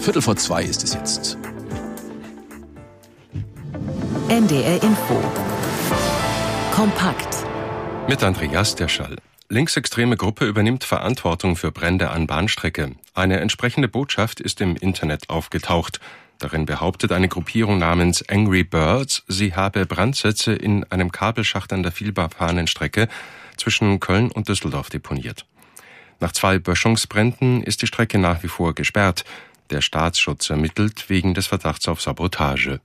2:15 ist es jetzt. NDR Info. Kompakt. Mit Andreas Derschall. Linksextreme Gruppe übernimmt Verantwortung für Brände an Bahnstrecke. Eine entsprechende Botschaft ist im Internet aufgetaucht. Darin behauptet eine Gruppierung namens Angry Birds, sie habe Brandsätze in einem Kabelschacht an der Vielbahnstrecke zwischen Köln und Düsseldorf deponiert. Nach 2 Böschungsbränden ist die Strecke nach wie vor gesperrt. Der Staatsschutz ermittelt wegen des Verdachts auf Sabotage.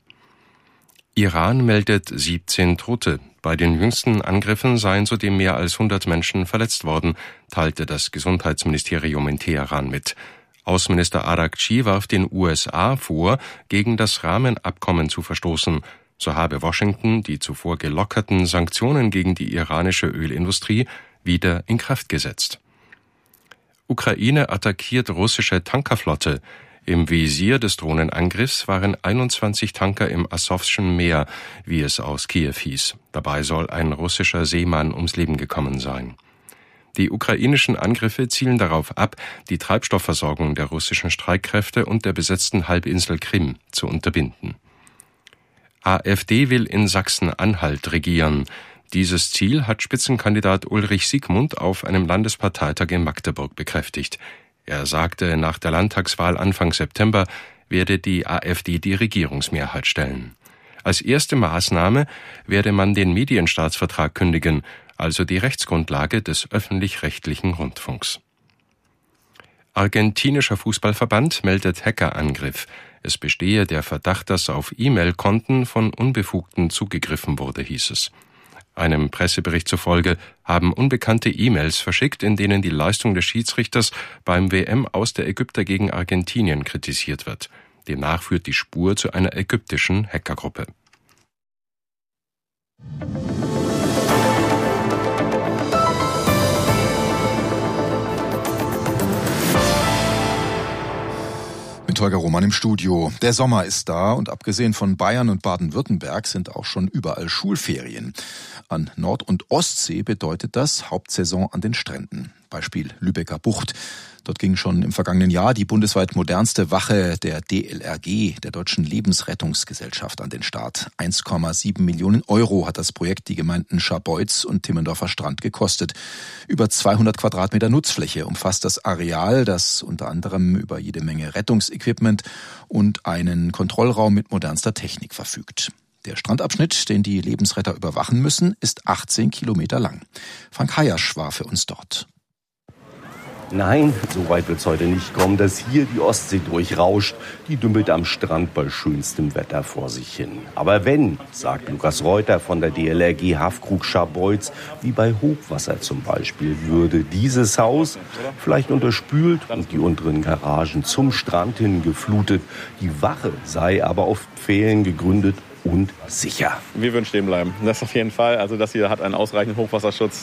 Iran meldet 17 Tote. Bei den jüngsten Angriffen seien zudem mehr als 100 Menschen verletzt worden, teilte das Gesundheitsministerium in Teheran mit. Außenminister Araghchi warf den USA vor, gegen das Rahmenabkommen zu verstoßen. So habe Washington die zuvor gelockerten Sanktionen gegen die iranische Ölindustrie wieder in Kraft gesetzt. Ukraine attackiert russische Tankerflotte. Im Visier des Drohnenangriffs waren 21 Tanker im Asowschen Meer, wie es aus Kiew hieß. Dabei soll ein russischer Seemann ums Leben gekommen sein. Die ukrainischen Angriffe zielen darauf ab, die Treibstoffversorgung der russischen Streitkräfte und der besetzten Halbinsel Krim zu unterbinden. AfD will in Sachsen-Anhalt regieren. Dieses Ziel hat Spitzenkandidat Ulrich Siegmund auf einem Landesparteitag in Magdeburg bekräftigt. Er sagte, nach der Landtagswahl Anfang September werde die AfD die Regierungsmehrheit stellen. Als erste Maßnahme werde man den Medienstaatsvertrag kündigen, also die Rechtsgrundlage des öffentlich-rechtlichen Rundfunks. Argentinischer Fußballverband meldet Hackerangriff. Es bestehe der Verdacht, dass auf E-Mail-Konten von Unbefugten zugegriffen wurde, hieß es. Einem Pressebericht zufolge haben Unbekannte E-Mails verschickt, in denen die Leistung des Schiedsrichters beim WM aus der Ägypter gegen Argentinien kritisiert wird. Demnach führt die Spur zu einer ägyptischen Hackergruppe. Mit Holger Roman im Studio. Der Sommer ist da und abgesehen von Bayern und Baden-Württemberg sind auch schon überall Schulferien. An Nord- und Ostsee bedeutet das Hauptsaison an den Stränden. Beispiel Lübecker Bucht. Dort ging schon im vergangenen Jahr die bundesweit modernste Wache der DLRG, der Deutschen Lebensrettungsgesellschaft, an den Start. 1,7 Millionen Euro hat das Projekt die Gemeinden Scharbeutz und Timmendorfer Strand gekostet. Über 200 Quadratmeter Nutzfläche umfasst das Areal, das unter anderem über jede Menge Rettungsequipment und einen Kontrollraum mit modernster Technik verfügt. Der Strandabschnitt, den die Lebensretter überwachen müssen, ist 18 Kilometer lang. Frank Hayasch war für uns dort. Nein, so weit wird's heute nicht kommen, dass hier die Ostsee durchrauscht. Die dümpelt am Strand bei schönstem Wetter vor sich hin. Aber wenn, sagt Lukas Reuter von der DLRG Hafkrug Scharbeutz, wie bei Hochwasser zum Beispiel, würde dieses Haus vielleicht unterspült und die unteren Garagen zum Strand hin geflutet. Die Wache sei aber auf Pfählen gegründet und sicher. Wir würden stehen bleiben. Das auf jeden Fall. Also das hier hat einen ausreichenden Hochwasserschutz.